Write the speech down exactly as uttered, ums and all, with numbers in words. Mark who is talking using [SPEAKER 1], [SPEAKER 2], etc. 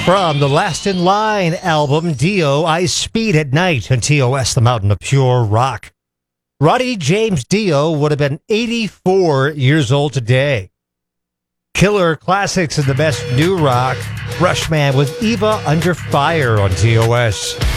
[SPEAKER 1] From the Last in Line album, Dio, I Speed at Night, and T O S, The Mountain of Pure Rock. Ronnie James Dio would have been eighty-four years old today. Killer classics and the best new rock. Rushman with Eva Under Fire on T O S.